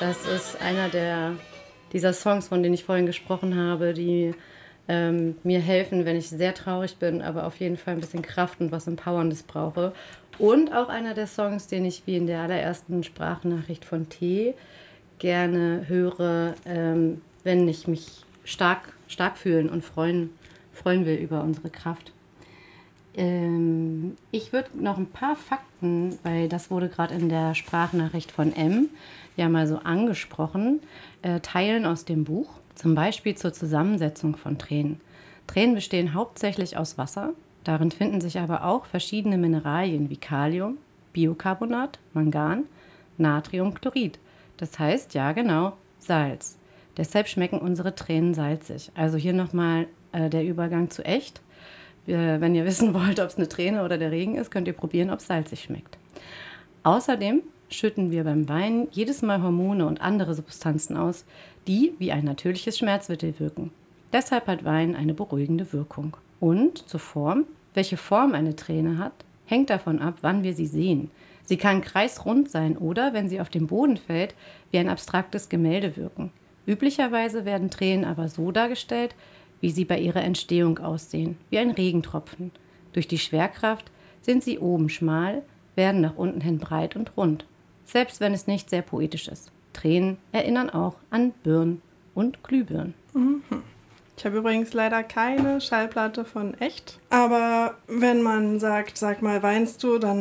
Das ist einer dieser Songs, von denen ich vorhin gesprochen habe, die mir helfen, wenn ich sehr traurig bin, aber auf jeden Fall ein bisschen Kraft und was Empowerndes brauche. Und auch einer der Songs, den ich wie in der allerersten Sprachnachricht von T gerne höre, wenn ich mich stark fühlen und freuen will über unsere Kraft. Ich würde noch ein paar Fakten, weil das wurde gerade in der Sprachnachricht von M ja mal so angesprochen, teilen aus dem Buch. Zum Beispiel zur Zusammensetzung von Tränen. Tränen bestehen hauptsächlich aus Wasser. Darin finden sich aber auch verschiedene Mineralien wie Kalium, Bicarbonat, Mangan, Natriumchlorid. Das heißt, ja genau, Salz. Deshalb schmecken unsere Tränen salzig. Also hier nochmal der Übergang zu echt. Wenn ihr wissen wollt, ob es eine Träne oder der Regen ist, könnt ihr probieren, ob es salzig schmeckt. Außerdem schütten wir beim Weinen jedes Mal Hormone und andere Substanzen aus, die wie ein natürliches Schmerzmittel wirken. Deshalb hat Wein eine beruhigende Wirkung. Und zur Form. Welche Form eine Träne hat, hängt davon ab, wann wir sie sehen. Sie kann kreisrund sein oder, wenn sie auf den Boden fällt, wie ein abstraktes Gemälde wirken. Üblicherweise werden Tränen aber so dargestellt, wie sie bei ihrer Entstehung aussehen, wie ein Regentropfen. Durch die Schwerkraft sind sie oben schmal, werden nach unten hin breit und rund. Selbst wenn es nicht sehr poetisch ist. Tränen erinnern auch an Birnen und Glühbirnen. Ich habe übrigens leider keine Schallplatte von Echt. Aber wenn man sagt, sag mal, weinst du, dann